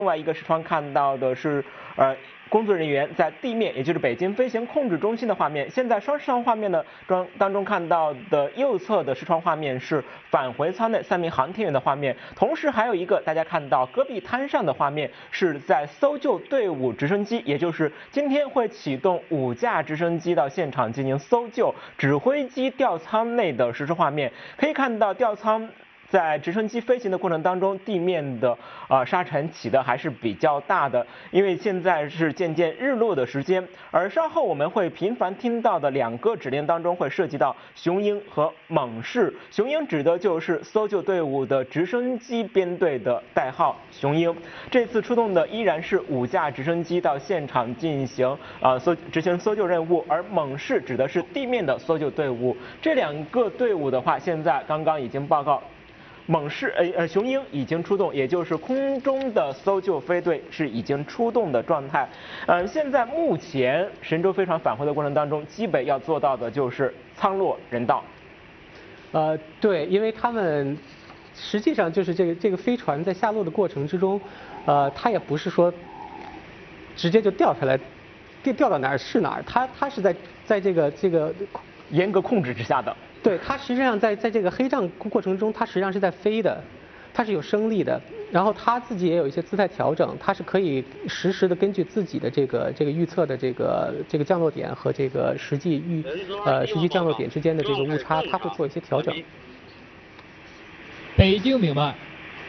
另外一个视窗看到的是工作人员在地面，也就是北京飞行控制中心的画面。现在双视窗画面的当中看到的右侧的视窗画面是返回舱内3名航天员的画面，同时还有一个大家看到戈壁滩上的画面是在搜救队伍直升机，也就是今天会启动5架直升机到现场进行搜救，指挥机吊舱内的实时画面，可以看到吊舱在直升机飞行的过程当中，地面的沙尘起的还是比较大的，因为现在是渐渐日落的时间。而稍后我们会频繁听到的2个指令当中会涉及到雄鹰和猛士。雄鹰指的就是搜救队伍的直升机编队的代号雄鹰。这次出动的依然是5架直升机到现场进行执行搜救任务，而猛士指的是地面的搜救队伍。这2个队伍的话，现在刚刚已经报告。雄鹰已经出动，也就是空中的搜救飞队是已经出动的状态。现在目前神舟飞船返回的过程当中，基本要做到的就是舱落人道。 对，因为他们实际上就是这个飞船在下落的过程之中，它也不是说直接就掉下来，掉到哪儿是哪儿，它是在这个严格控制之下的。 对，它实际上在这个黑障过程中，它实际上是在飞的，它是有升力的，然后它自己也有一些姿态调整，它是可以实时的根据自己的这个预测的这个降落点和这个实际降落点之间的这个误差，它会做一些调整。 北京明白。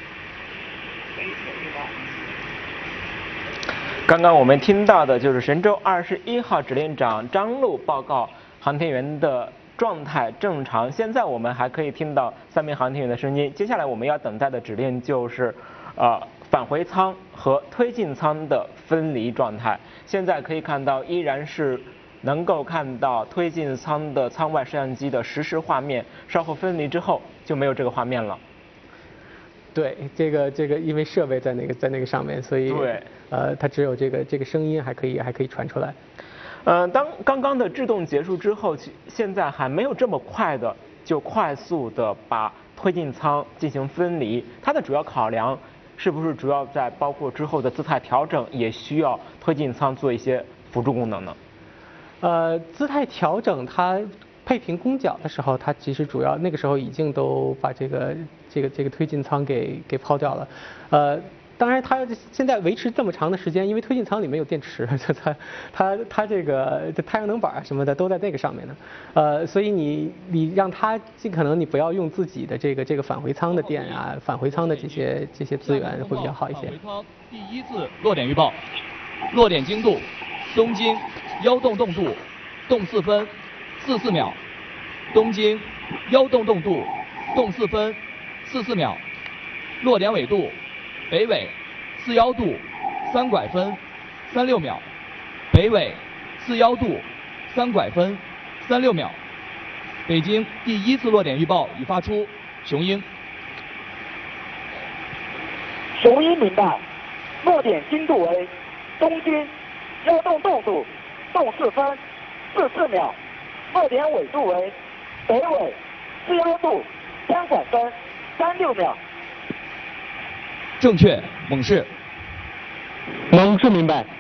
刚刚我们听到的就是神舟21号指令长张陆报告航天员的状态正常。现在我们还可以听到3名航天员的声音。接下来我们要等待的指令就是返回舱和推进舱的分离状态。现在可以看到依然是能够看到推进舱的舱外摄像机的实时画面，稍后分离之后就没有这个画面了。 对，这个因为设备在那个上面，所以对， 它只有这个声音还可以传出来。 当刚刚的制动结束之后，现在还没有这么快的就快速的把推进舱进行分离。它的主要考量是不是主要在包括之后的姿态调整，也需要推进舱做一些辅助功能呢？ 姿态调整它配平弓角的时候，它其实主要那个时候已经都把这个推进舱给抛掉了。当然，它现在维持这么长的时间，因为推进舱里面有电池，它这个太阳能板什么的都在那个上面呢。所以你让它尽可能你不要用自己的这个返回舱的电啊，返回舱的这些资源会比较好一些。 返回舱第1次落点预报，落点经度，东经腰动动度，动4分44秒，东经腰动动度，动4分44秒，落点纬度。北纬41度3拐分36秒，北纬41度3拐分36秒。北京第1次落点预报已发出，雄鹰。 雄鹰明白，落点经度为东经腰动动度动4分44秒，落点纬度为北纬41度3拐分36秒。 正确，猛士。 猛士明白。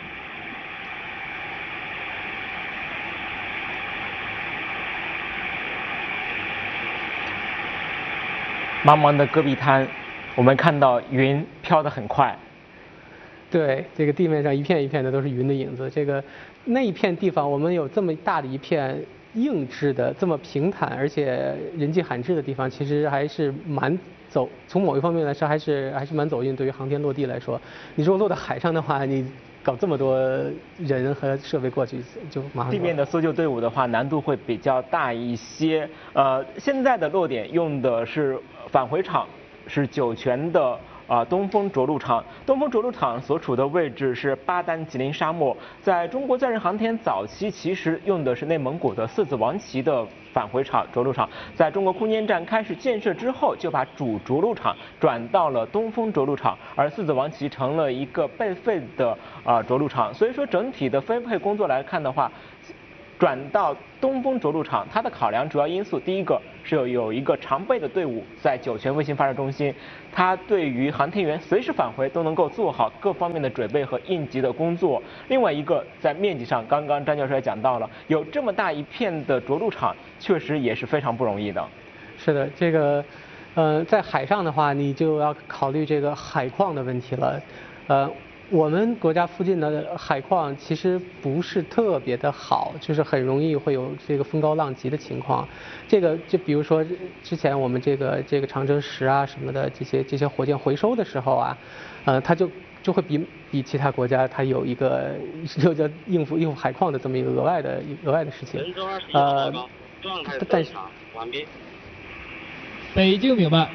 茫茫的戈壁滩，我们看到云飘得很快。 对，这个地面上一片一片的都是云的影子。那一片地方，我们有这么大的一片硬质的、这么平坦而且人迹罕至的地方，其实还是从某一方面来说，还是蛮走运。对于航天落地来说，你如果落到海上的话，你搞这么多人和设备过去就麻烦。 地面的搜救队伍的话，难度会比较大一些。现在的落点用的是返回场，是酒泉的东风着陆场。东风着陆场所处的位置是巴丹吉林沙漠。在中国载人航天早期，其实用的是内蒙古的四子王旗的返回场着陆场。在中国空间站开始建设之后，就把主着陆场转到了东风着陆场，而四子王旗成了一个备废的着陆场。所以说整体的分配工作来看的话， 转到东风着陆场，它的考量主要因素，第一个是有一个常备的队伍在酒泉卫星发射中心，它对于航天员随时返回都能够做好各方面的准备和应急的工作。另外一个在面积上，刚刚张教授也讲到了，有这么大一片的着陆场，确实也是非常不容易的。 是的，这个，在海上的话，你就要考虑这个海况的问题了。我们国家附近的海况其实不是特别的好，就是很容易会有这个风高浪急的情况。这个就比如说之前我们这个长征10啊什么的这些火箭回收的时候啊，它就会比其他国家它有一个就叫应付海况的这么一个额外的事情。但是完毕。 北京明白。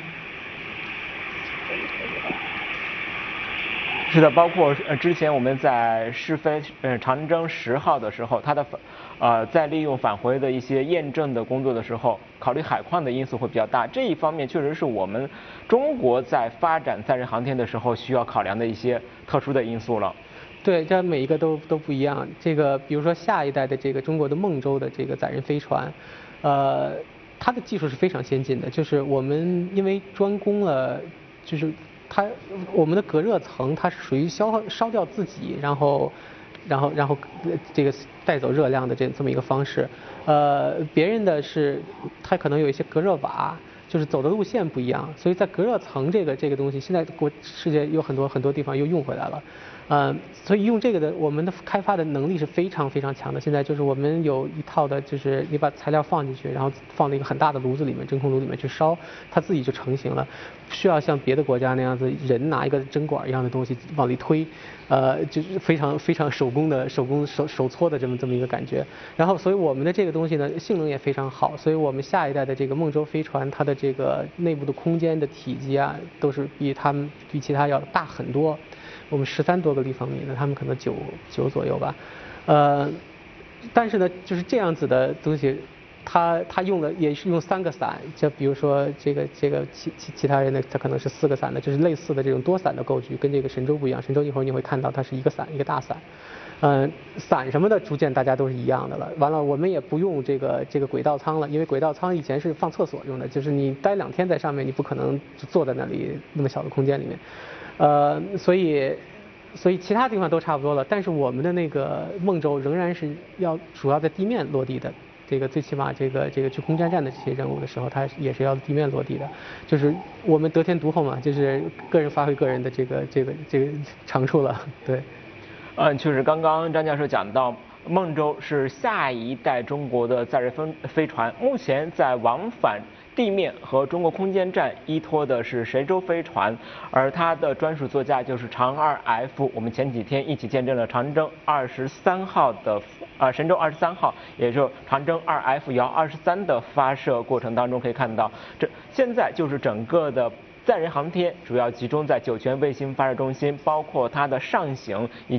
是的，包括之前我们在试飞长征10号的时候，它的在利用返回的一些验证的工作的时候，考虑海况的因素会比较大。这一方面确实是我们中国在发展载人航天的时候需要考量的一些特殊的因素了。 对，这每一个都不一样。这个比如说下一代的这个中国的梦舟的这个载人飞船，它的技术是非常先进的，就是我们因为专攻了，就是我们的隔热层它是属于烧掉自己，然后这个带走热量的这么一个方式。别人的是它可能有一些隔热瓦，就是走的路线不一样，所以在隔热层这个东西，现在世界有很多地方又用回来了。所以用这个的，我们的开发的能力是非常非常强的。现在就是我们有一套的，就是你把材料放进去，然后放到一个很大的炉子里面，真空炉里面去烧，它自己就成型了，不需要像别的国家那样子，人拿一个针管一样的东西往里推，就是非常非常手搓的这么一个感觉。然后，所以我们的这个东西呢，性能也非常好，所以我们下一代的这个梦舟飞船，它的这个内部的空间的体积啊，都是比其他要大很多。我们13多个立方米呢，他们可能9左右吧，但是呢，就是这样子的东西，它用的也是用3个伞，就比如说这个其他人呢，它可能是4个伞的，就是类似的这种多伞的构局，跟这个神舟不一样。神舟一会儿你会看到它是一个伞一个大伞，伞什么的逐渐大家都是一样的了。完了，我们也不用这个轨道舱了，因为轨道舱以前是放厕所用的，就是你待2天在上面，你不可能就坐在那里那么小的空间里面。所以其他地方都差不多了，但是我们的那个梦舟仍然是主要在地面落地的。这个最起码这个去空间站的这些任务的时候，它也是要地面落地的。就是我们得天独厚嘛，就是个人发挥个人的这个长处了。对。 确实，刚刚张教授讲到，梦舟是下一代中国的载人飞船，目前在往返地面和中国空间站依托的是神舟飞船，而它的专属座驾就是长2 F。我们前几天一起见证了长征23号的神舟23号，也就是长征2 F 遥23的发射过程当中可以看到，现在就是整个的载人航天主要集中在酒泉卫星发射中心，包括它的上行